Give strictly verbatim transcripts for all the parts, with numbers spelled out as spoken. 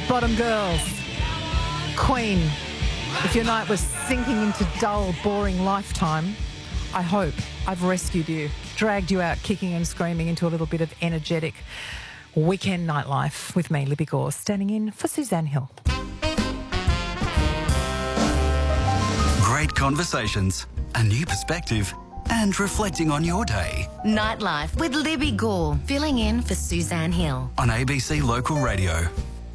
Bottom Girls, Queen. If your night was sinking into dull, boring lifetime, I hope I've rescued you, dragged you out kicking and screaming into a little bit of energetic weekend nightlife with me, Libby Gore, standing in for Suzanne Hill. Great conversations, a new perspective, and reflecting on your day. Nightlife with Libby Gore, filling in for Suzanne Hill. On A B C Local Radio.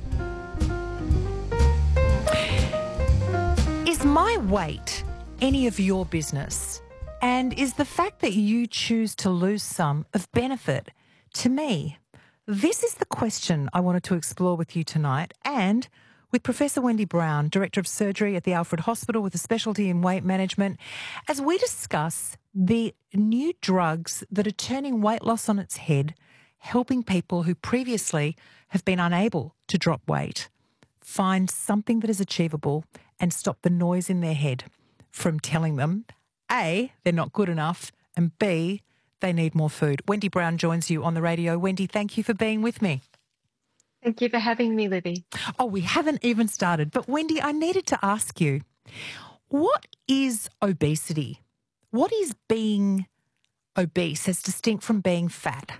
Is my weight any of your business? And is the fact that you choose to lose some of benefit to me? This is the question I wanted to explore with you tonight, and with Professor Wendy Brown, Director of Surgery at the Alfred Hospital with a specialty in weight management, as we discuss the new drugs that are turning weight loss on its head, helping people who previously have been unable to drop weight find something that is achievable and stop the noise in their head from telling them, A, they're not good enough, and B, they need more food. Wendy Brown joins you on the radio. Wendy, thank you for being with me. Thank you for having me, Libby. Oh, we haven't even started. But Wendy, I needed to ask you, what is obesity? What is being obese as distinct from being fat?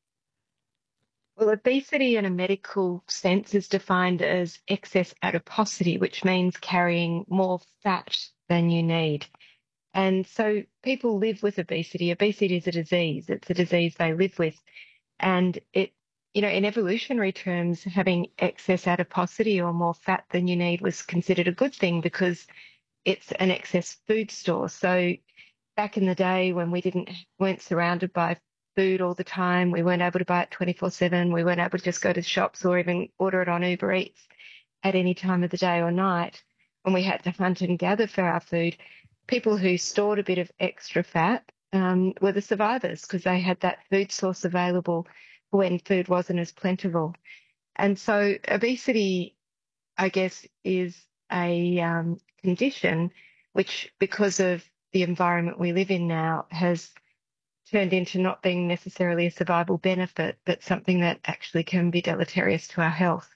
Well, obesity in a medical sense is defined as excess adiposity, which means carrying more fat than you need. And so people live with obesity. Obesity is a disease. It's a disease they live with. And it, you know, in evolutionary terms, having excess adiposity or more fat than you need was considered a good thing because it's an excess food store. So back in the day when we didn't weren't surrounded by food all the time, we weren't able to buy it twenty-four seven, we weren't able to just go to shops or even order it on Uber Eats at any time of the day or night, when we had to hunt and gather for our food, people who stored a bit of extra fat um, were the survivors because they had that food source available when food wasn't as plentiful. And so obesity, I guess, is a um, condition which, because of the environment we live in now, has turned into not being necessarily a survival benefit, but something that actually can be deleterious to our health.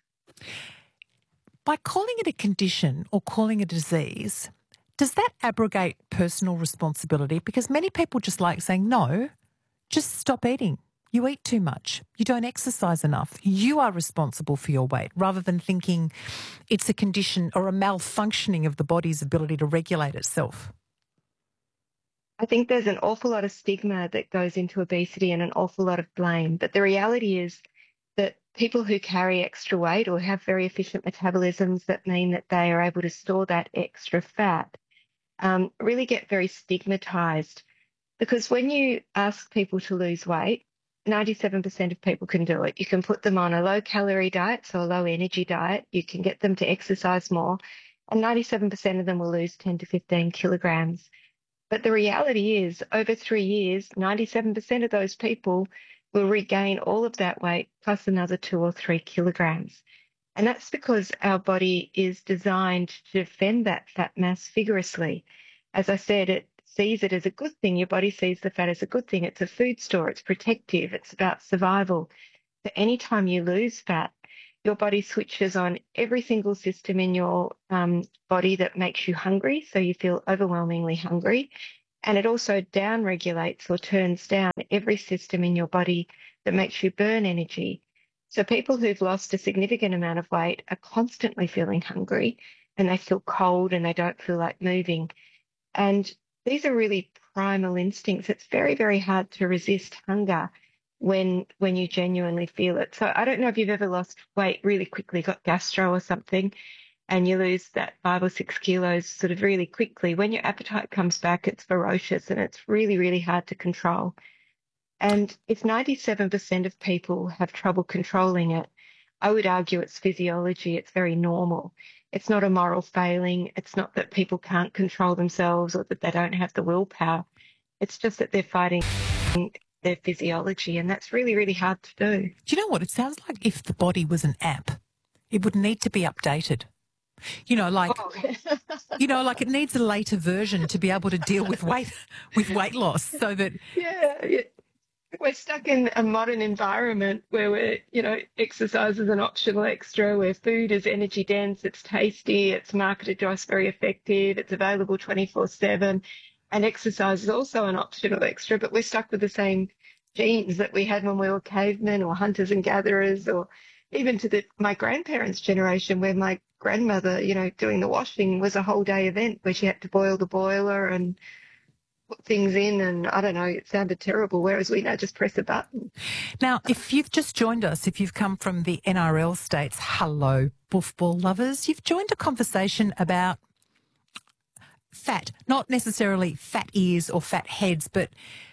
By calling it a condition or calling it a disease, does that abrogate personal responsibility? Because many people just like saying, no, just stop eating. You eat too much. You don't exercise enough. You are responsible for your weight, rather than thinking it's a condition or a malfunctioning of the body's ability to regulate itself. I think there's an awful lot of stigma that goes into obesity and an awful lot of blame. But the reality is that people who carry extra weight or have very efficient metabolisms that mean that they are able to store that extra fat um, really get very stigmatized. Because when you ask people to lose weight, ninety-seven percent of people can do it. You can put them on a low-calorie diet, so a low-energy diet. You can get them to exercise more, and ninety-seven percent of them will lose ten to fifteen kilograms. But the reality is, over three years, ninety-seven percent of those people will regain all of that weight plus another two or three kilograms. And that's because our body is designed to defend that fat mass vigorously. As I said, it sees it as a good thing. Your body sees the fat as a good thing. It's a food store. It's protective. It's about survival. So anytime you lose fat, your body switches on every single system in your um, body that makes you hungry, so you feel overwhelmingly hungry. And it also down-regulates or turns down every system in your body that makes you burn energy. So people who've lost a significant amount of weight are constantly feeling hungry, and they feel cold and they don't feel like moving. And these are really primal instincts. It's very, very hard to resist hunger when when you genuinely feel it. So I don't know if you've ever lost weight really quickly, got gastro or something, and you lose that five or six kilos sort of really quickly. When your appetite comes back, it's ferocious and it's really, really hard to control. And if ninety-seven percent of people have trouble controlling it, I would argue it's physiology. It's very normal. It's not a moral failing. It's not that people can't control themselves or that they don't have the willpower. It's just that they're fighting their physiology, and that's really, really hard to do. Do you know what? It sounds like if the body was an app, it would need to be updated. You know, like, oh. you know, like it needs a later version to be able to deal with weight with weight loss, so that yeah, yeah. we're stuck in a modern environment where we're, you know, exercise is an optional extra, where food is energy dense, it's tasty, it's marketed to us very effective, it's available twenty-four seven, and exercise is also an optional extra, but we're stuck with the same genes that we had when we were cavemen or hunters and gatherers, or even to the, my grandparents' generation, where my grandmother, you know, doing the washing was a whole day event where she had to boil the boiler and put things in, and I don't know, it sounded terrible, whereas we now just press a button. Now, if you've just joined us, if you've come from the N R L states, hello, buffball lovers, you've joined a conversation about fat, not necessarily fat ears or fat heads, but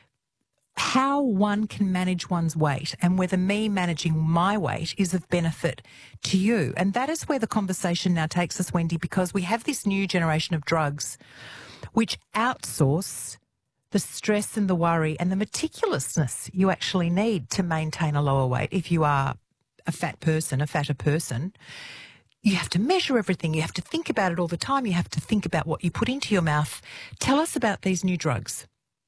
how one can manage one's weight and whether me managing my weight is of benefit to you. And that is where the conversation now takes us, Wendy, because we have this new generation of drugs which outsource the stress and the worry and the meticulousness you actually need to maintain a lower weight. If you are a fat person, a fatter person, you have to measure everything. You have to think about it all the time. You have to think about what you put into your mouth. Tell us about these new drugs.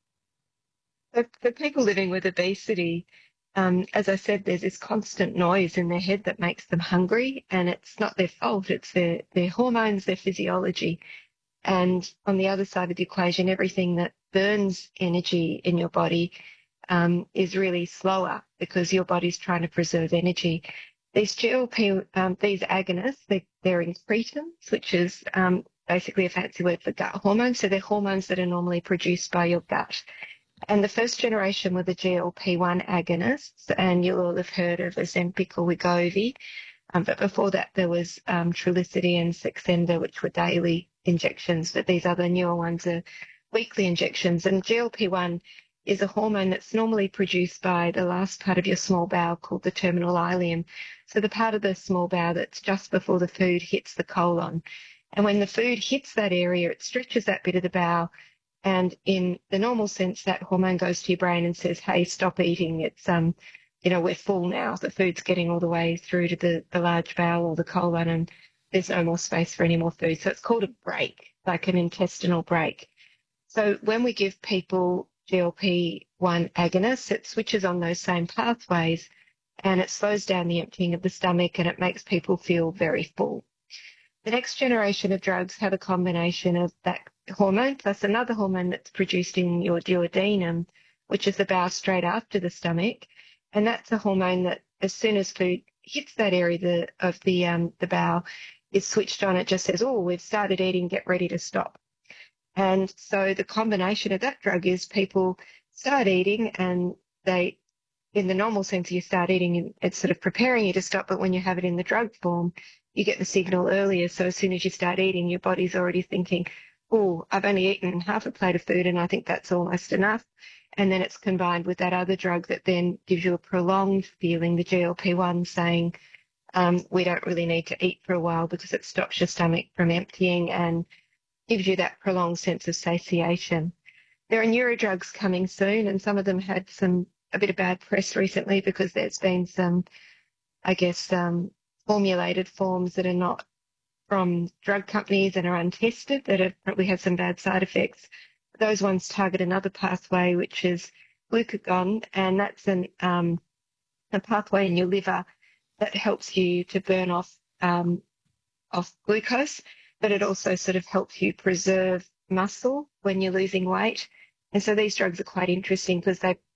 For, for people living with obesity, um, as I said, there's this constant noise in their head that makes them hungry, and it's not their fault. It's their, their hormones, their physiology. And on the other side of the equation, everything that burns energy in your body um, is really slower because your body's trying to preserve energy. These G L P, um, these agonists, they, they're incretins, which is um, basically a fancy word for gut hormones. So they're hormones that are normally produced by your gut. And the first generation were the G L P one agonists, and you'll all have heard of Ozempic or Wegovy. Um, but before that, there was um, Trulicity and Saxenda, which were daily injections, but these other newer ones are weekly injections. And G L P one is a hormone that's normally produced by the last part of your small bowel called the terminal ileum. So the part of the small bowel that's just before the food hits the colon. And when the food hits that area, it stretches that bit of the bowel. And in the normal sense, that hormone goes to your brain and says, hey, stop eating. It's, um, you know, we're full now. The food's getting all the way through to the, the large bowel or the colon, and there's no more space for any more food. So it's called a break, like an intestinal break. So when we give people G L P one agonists, it switches on those same pathways, and it slows down the emptying of the stomach, and it makes people feel very full. The next generation of drugs have a combination of that hormone plus another hormone that's produced in your duodenum, which is the bowel straight after the stomach. And that's a hormone that as soon as food hits that area the, of the, um, the bowel is switched on. It just says, oh, we've started eating, get ready to stop. And so the combination of that drug is people start eating, and they, in the normal sense, you start eating, it's sort of preparing you to stop, but when you have it in the drug form, you get the signal earlier. So as soon as you start eating, your body's already thinking, oh, I've only eaten half a plate of food and I think that's almost enough. And then it's combined with that other drug that then gives you a prolonged feeling, the G L P one, saying um, we don't really need to eat for a while because it stops your stomach from emptying and gives you that prolonged sense of satiation. There are neurodrugs coming soon, and some of them had some a bit of bad press recently because there's been some, I guess, um, formulated forms that are not from drug companies and are untested that have probably had some bad side effects. Those ones target another pathway, which is glucagon, and that's an, um, a pathway in your liver that helps you to burn off um, off glucose, but it also sort of helps you preserve muscle when you're losing weight. And so these drugs are quite interesting because they